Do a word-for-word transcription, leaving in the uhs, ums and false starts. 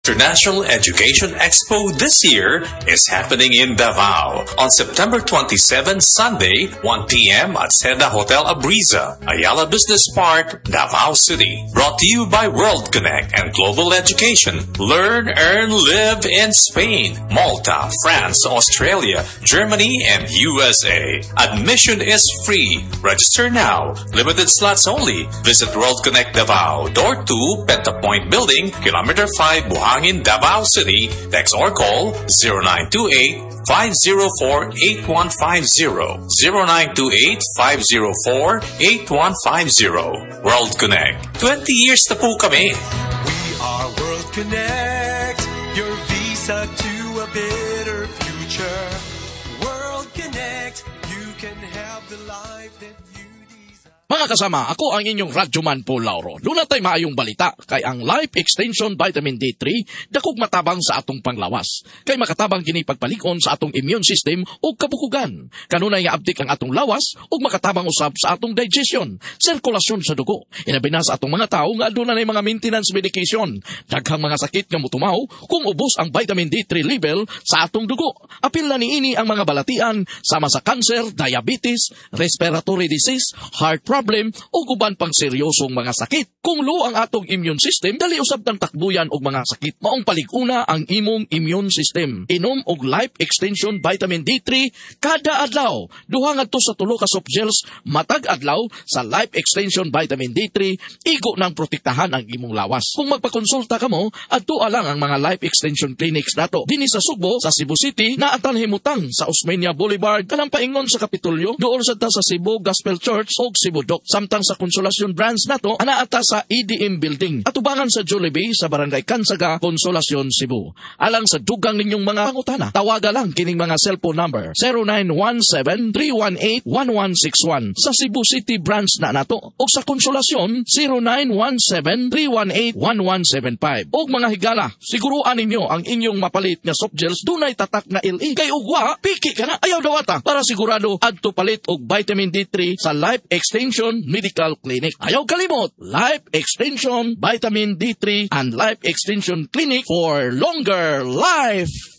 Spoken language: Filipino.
International Education Expo this year is happening in Davao on September twenty-seventh, Sunday, one p.m. at Seda Hotel Abriza, Ayala Business Park, Davao City. Brought to you by World Connect and Global Education. Learn, earn, live in Spain, Malta, France, Australia, Germany, and U S A. Admission is free. Register now. Limited slots only. Visit World Connect Davao, Door two, Pentapoint Building, Kilometer five, Buhangin, Davao City. Text or call zero nine two eight, five zero four, eight one five zero. zero nine two eight, five zero four, eight one five zero. World Connect. twenty years na po kami. We are World Connect. Your visa to a better future. World Connect. You can have the life that you desire. Mga kasama, ako ang inyong radyoman po Lauro. Doon tayo maayong balita kay ang Life Extension Vitamin D three dakog matabang sa atong panglawas. Kay makatabang kini pagpalikon sa atong immune system o kabukugan. Kanunay nga abdik ang atong lawas o makatabang usab sa atong digestion, sirkulasyon sa dugo. Inabi na sa atong mga tao nga aduna nay mga maintenance medication. Daghang mga sakit nga motumaw kung ubos ang vitamin D three level sa atong dugo. Apil na niini ang mga balatian sama sa cancer, diabetes, respiratory disease, heart problem, problem o guban pang seryosong mga sakit. Kung low ang atong immune system, dali usab ng takbuyan og mga sakit. Maong paliguna ang imong immune system. Inom og Life Extension Vitamin D three kada adlaw. Duha ngadto sa tulo ka soft gels matag adlaw sa Life Extension Vitamin D three, igo nang protektahan ang imong lawas. Kung magpakonsulta kamo, adto lang ang mga Life Extension clinics nato. Dinhi sa Subo, sa Cebu City, naatan himutang sa Osmeña Boulevard, kanang paingon sa Kapitolyo, dool sa ta sa Cebu Gospel Church ug Cebu Doc. Samtang sa Konsolasyon branch nato, anaata sa E D M Building. Atubangan sa Jollibee sa Barangay Kansaga, Konsolasyon, Cebu. Alang sa dugang ninyong mga pangutana, tawaga lang kining mga cellphone number zero nine one seven, three one eight, one one six one sa Cebu City branch na nato. O sa Konsolasyon zero nine one seven, three one eight, one one seven five. O mga higala, siguruan ninyo ang inyong mapalit nga soft gels dunay tatak na L E. Kay ugwa, piki ka na, ayaw dawata para sigurado adto palit og vitamin D three sa Life Extension Medical Clinic. Ayaw kalimot, Life Extension Vitamin D three and Life Extension Clinic for longer life.